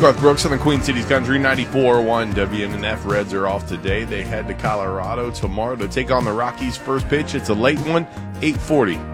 Garth Brooks on the Queen Cities Country 94.1 WNNF. Reds are off today. They head to Colorado tomorrow to take on the Rockies. First pitch, it's a late one, 8:40